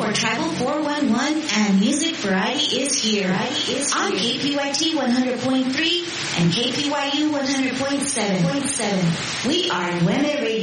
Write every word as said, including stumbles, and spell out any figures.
for Tribal four one one, and music variety is here. Variety is on K P Y T one hundred point three and K P Y U one hundred point seven. We are Nueme Radio.